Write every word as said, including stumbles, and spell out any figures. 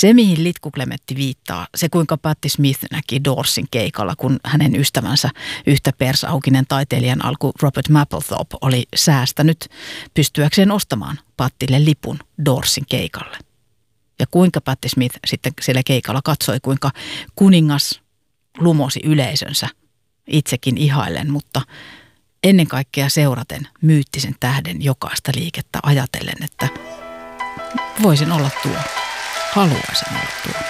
Se, mihin Litku Klemetti viittaa, se kuinka Patti Smith näki Doorsin keikalla, kun hänen ystävänsä yhtä persaukinen taiteilijan alku Robert Mapplethorpe oli säästänyt pystyäkseen ostamaan Pattille lipun Doorsin keikalle. Ja kuinka Patti Smith sitten siellä keikalla katsoi, kuinka kuningas lumosi yleisönsä itsekin ihaillen, mutta ennen kaikkea seuraten myyttisen tähden jokaista liikettä ajatellen, että voisin olla tuo, haluaisin olla tuo.